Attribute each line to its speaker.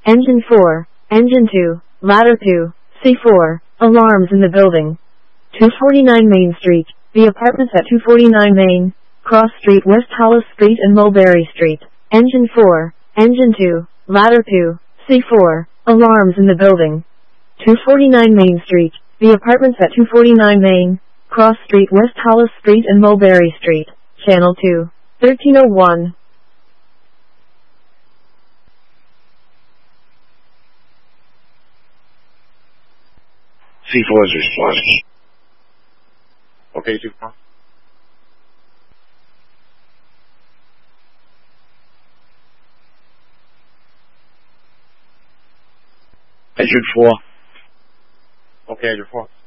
Speaker 1: Engine 4, Engine 2, Ladder 2, C4, alarms in the building. 249 Main Street, the apartments at 249 Main, Cross Street, West Hollis Street and Mulberry Street. Engine 4, Engine 2, Ladder 2, C4, alarms in the building. 249 Main Street, the apartments at 249 Main, Cross Street, West Hollis Street and Mulberry Street. Channel 2, 1301.
Speaker 2: C4 is responding. Okay, C4. Engine 4. Okay, Engine 4.